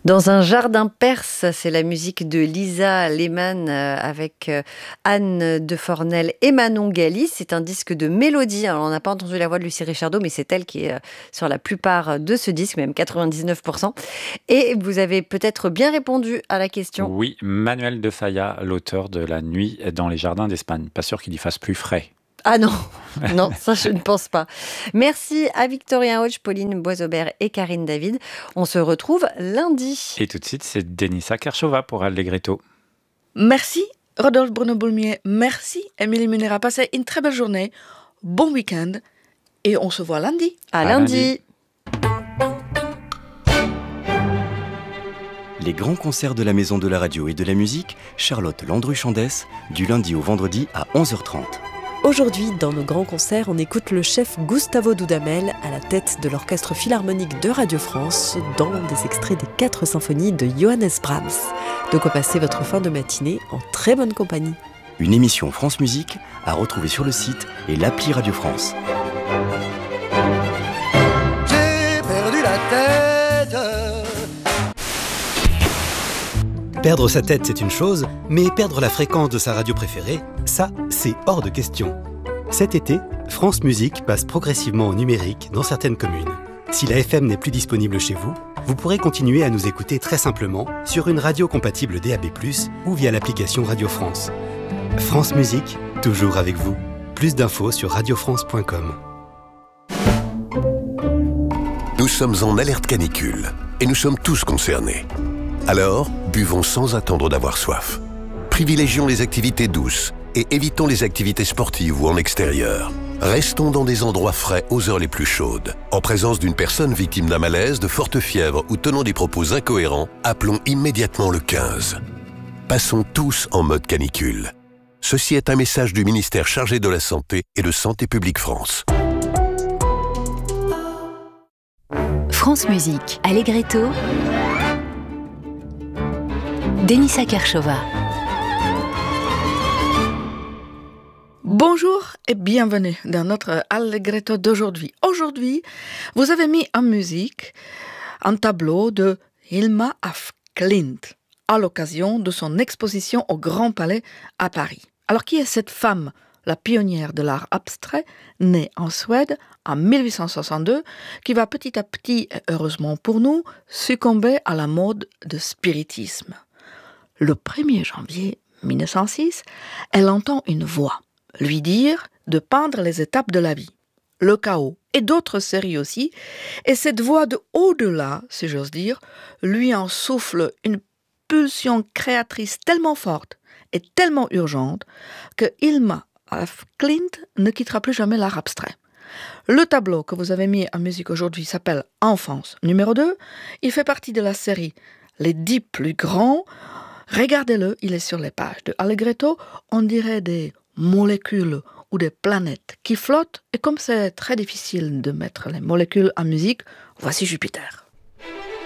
Dans un jardin perse, c'est la musique de Lisa Lehmann avec Anne de Fornel et Manon Galis. C'est un disque de mélodie. Alors, on n'a pas entendu la voix de Lucie Richardot, mais c'est elle qui est sur la plupart de ce disque, même 99%. Et vous avez peut-être bien répondu à la question. Oui, Manuel de Falla, l'auteur de La nuit dans les jardins d'Espagne. Pas sûr qu'il y fasse plus frais. Ah non, non, ça je ne pense pas. Merci à Victorien Hodge, Pauline Boisaubert et Karine David. On se retrouve lundi. Et tout de suite, c'est Denisa Kershova pour Allegretto. Merci Rodolphe Bruno-Boulmier, merci Émilie Munera. Passez une très belle journée, bon week-end et on se voit lundi. À lundi. Les grands concerts de la Maison de la Radio et de la Musique, Charlotte Landru-Chandès, du lundi au vendredi à 11h30. Aujourd'hui, dans nos grands concerts, on écoute le chef Gustavo Dudamel à la tête de l'Orchestre Philharmonique de Radio France dans des extraits des 4 symphonies de Johannes Brahms. De quoi passer votre fin de matinée en très bonne compagnie. Une émission France Musique à retrouver sur le site et l'appli Radio France. J'ai perdu la tête. Perdre sa tête, c'est une chose, mais perdre la fréquence de sa radio préférée, ça, c'est hors de question. Cet été, France Musique passe progressivement au numérique dans certaines communes. Si la FM n'est plus disponible chez vous, vous pourrez continuer à nous écouter très simplement sur une radio compatible DAB+, ou via l'application Radio France. France Musique, toujours avec vous. Plus d'infos sur radiofrance.com. Nous sommes en alerte canicule et nous sommes tous concernés. Alors, buvons sans attendre d'avoir soif. Privilégions les activités douces et évitons les activités sportives ou en extérieur. Restons dans des endroits frais aux heures les plus chaudes. En présence d'une personne victime d'un malaise, de forte fièvre ou tenant des propos incohérents, appelons immédiatement le 15. Passons tous en mode canicule. Ceci est un message du ministère chargé de la Santé et de Santé publique France. France Musique, Allegretto, Denisa Kershova. Bonjour et bienvenue dans notre Allegretto d'aujourd'hui. Aujourd'hui, vous avez mis en musique un tableau de Hilma af Klint à l'occasion de son exposition au Grand Palais à Paris. Alors, qui est cette femme, la pionnière de l'art abstrait, née en Suède en 1862, qui va petit à petit, et heureusement pour nous, succomber à la mode de spiritisme. Le 1er janvier 1906, elle entend une voix lui dire de peindre les étapes de la vie, le chaos et d'autres séries aussi, et cette voix de au-delà, si j'ose dire, lui en souffle une pulsion créatrice tellement forte et tellement urgente que Hilma af Klint ne quittera plus jamais l'art abstrait. Le tableau que vous avez mis en musique aujourd'hui s'appelle Enfance numéro 2. Il fait partie de la série Les 10 plus grands. Regardez-le, il est sur les pages de Allegretto. On dirait des molécules ou des planètes qui flottent. Et comme c'est très difficile de mettre les molécules en musique, voici Jupiter.